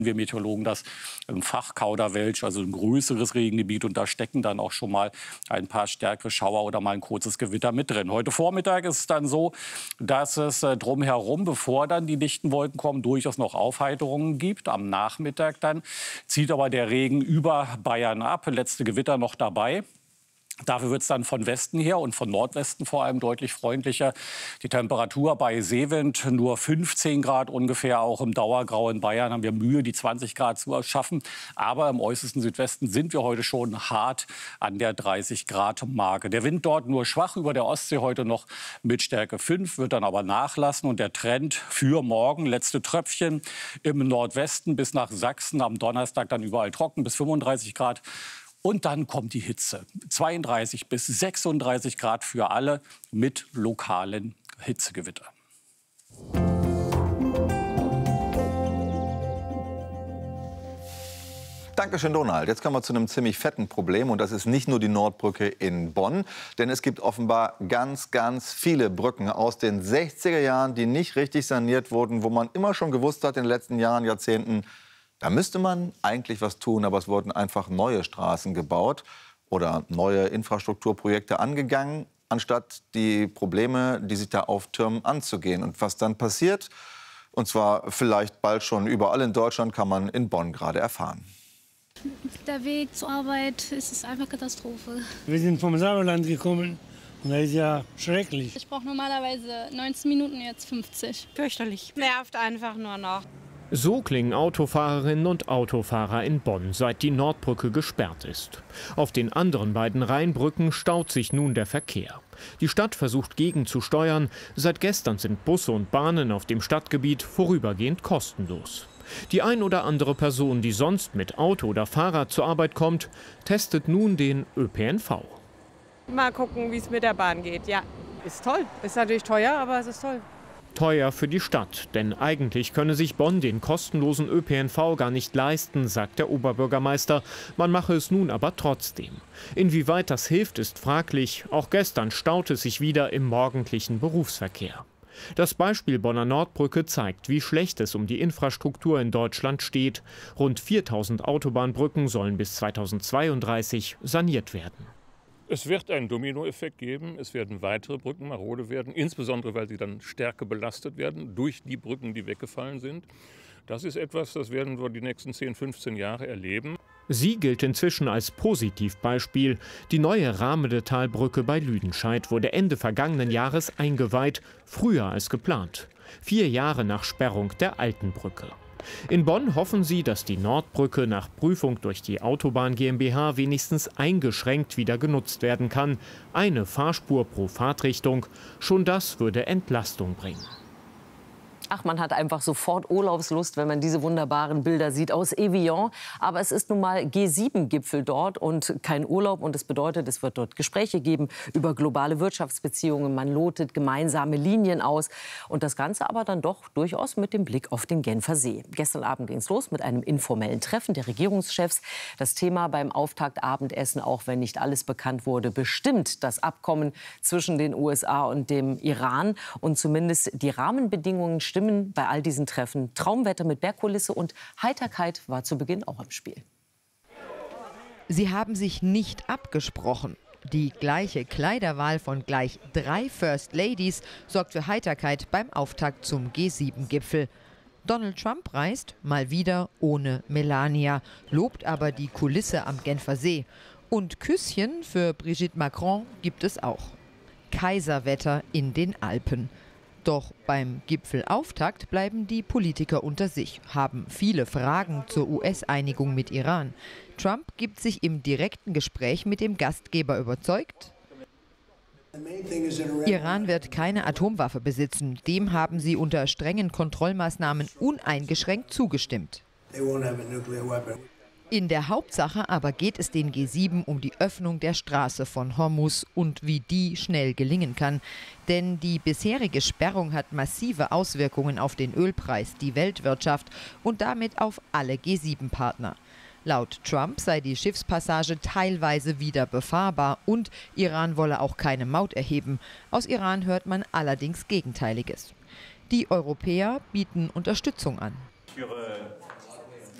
Wir Meteorologen das im Fachkauderwelsch, also ein größeres Regengebiet. Und da stecken dann auch schon mal ein paar stärkere Schauer oder mal ein kurzes Gewitter mit drin. Heute Vormittag ist es dann so, dass es drumherum, bevor dann die dichten Wolken kommen, durchaus noch Aufheiterungen gibt. Am Nachmittag dann zieht aber der Regen über Bayern ab. Letzte Gewitter noch dabei. Dafür wird es dann von Westen her und von Nordwesten vor allem deutlich freundlicher. Die Temperatur bei Seewind nur 15 Grad ungefähr. Auch im Dauergrau in Bayern haben wir Mühe, die 20 Grad zu schaffen. Aber im äußersten Südwesten sind wir heute schon hart an der 30 Grad Marke. Der Wind dort nur schwach, über der Ostsee heute noch mit Stärke 5, wird dann aber nachlassen. Und der Trend für morgen, letzte Tröpfchen im Nordwesten bis nach Sachsen. Am Donnerstag dann überall trocken bis 35 Grad. Und dann kommt die Hitze. 32 bis 36 Grad für alle mit lokalen Hitzegewitter. Dankeschön, Donald. Jetzt kommen wir zu einem ziemlich fetten Problem. Und das ist nicht nur die Nordbrücke in Bonn. Denn es gibt offenbar ganz, ganz viele Brücken aus den 60er Jahren, die nicht richtig saniert wurden, wo man immer schon gewusst hat in den letzten Jahren, Jahrzehnten, da müsste man eigentlich was tun, aber es wurden einfach neue Straßen gebaut oder neue Infrastrukturprojekte angegangen, anstatt die Probleme, die sich da auftürmen, anzugehen. Und was dann passiert, und zwar vielleicht bald schon überall in Deutschland, kann man in Bonn gerade erfahren. Der Weg zur Arbeit ist einfach Katastrophe. Wir sind vom Sauerland gekommen und das ist ja schrecklich. Ich brauche normalerweise 19 Minuten, jetzt 50. Fürchterlich. Nervt einfach nur noch. So klingen Autofahrerinnen und Autofahrer in Bonn, seit die Nordbrücke gesperrt ist. Auf den anderen beiden Rheinbrücken staut sich nun der Verkehr. Die Stadt versucht gegenzusteuern. Seit gestern sind Busse und Bahnen auf dem Stadtgebiet vorübergehend kostenlos. Die ein oder andere Person, die sonst mit Auto oder Fahrrad zur Arbeit kommt, testet nun den ÖPNV. Mal gucken, wie es mit der Bahn geht. Ja, ist toll. Ist natürlich teuer, aber es ist toll. Teuer für die Stadt, denn eigentlich könne sich Bonn den kostenlosen ÖPNV gar nicht leisten, sagt der Oberbürgermeister. Man mache es nun aber trotzdem. Inwieweit das hilft, ist fraglich. Auch gestern staute es sich wieder im morgendlichen Berufsverkehr. Das Beispiel Bonner Nordbrücke zeigt, wie schlecht es um die Infrastruktur in Deutschland steht. Rund 4000 Autobahnbrücken sollen bis 2032 saniert werden. Es wird einen Dominoeffekt geben. Es werden weitere Brücken marode werden, insbesondere weil sie dann stärker belastet werden durch die Brücken, die weggefallen sind. Das ist etwas, das werden wir die nächsten 10, 15 Jahre erleben. Sie gilt inzwischen als Positivbeispiel. Die neue Rahmedetalbrücke bei Lüdenscheid wurde Ende vergangenen Jahres eingeweiht, früher als geplant. 4 Jahre nach Sperrung der alten Brücke. In Bonn hoffen sie, dass die Nordbrücke nach Prüfung durch die Autobahn GmbH wenigstens eingeschränkt wieder genutzt werden kann. Eine Fahrspur pro Fahrtrichtung. Schon das würde Entlastung bringen. Ach, man hat einfach sofort Urlaubslust, wenn man diese wunderbaren Bilder sieht aus Evian. Aber es ist nun mal G7-Gipfel dort und kein Urlaub. Und das bedeutet, es wird dort Gespräche geben über globale Wirtschaftsbeziehungen. Man lotet gemeinsame Linien aus. Und das Ganze aber dann doch durchaus mit dem Blick auf den Genfer See. Gestern Abend ging es los mit einem informellen Treffen der Regierungschefs. Das Thema beim Auftaktabendessen, auch wenn nicht alles bekannt wurde, bestimmt das Abkommen zwischen den USA und dem Iran. Und zumindest die Rahmenbedingungen stimmen bei all diesen Treffen. Traumwetter mit Bergkulisse und Heiterkeit war zu Beginn auch im Spiel. Sie haben sich nicht abgesprochen. Die gleiche Kleiderwahl von gleich 3 First Ladies sorgt für Heiterkeit beim Auftakt zum G7-Gipfel. Donald Trump reist mal wieder ohne Melania, lobt aber die Kulisse am Genfer See. Und Küsschen für Brigitte Macron gibt es auch. Kaiserwetter in den Alpen. Doch beim Gipfelauftakt bleiben die Politiker unter sich, haben viele Fragen zur US-Einigung mit Iran. Trump gibt sich im direkten Gespräch mit dem Gastgeber überzeugt. Iran wird keine Atomwaffe besitzen. Dem haben sie unter strengen Kontrollmaßnahmen uneingeschränkt zugestimmt. In der Hauptsache aber geht es den G7 um die Öffnung der Straße von Hormuz und wie die schnell gelingen kann. Denn die bisherige Sperrung hat massive Auswirkungen auf den Ölpreis, die Weltwirtschaft und damit auf alle G7-Partner. Laut Trump sei die Schiffspassage teilweise wieder befahrbar und Iran wolle auch keine Maut erheben. Aus Iran hört man allerdings Gegenteiliges. Die Europäer bieten Unterstützung an.